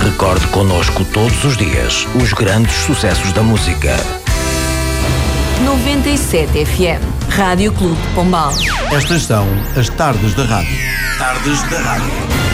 Recorde connosco todos os dias os grandes sucessos da música. 97 FM, Rádio Clube de Pombal. Estas são as Tardes da Rádio. Tardes da Rádio.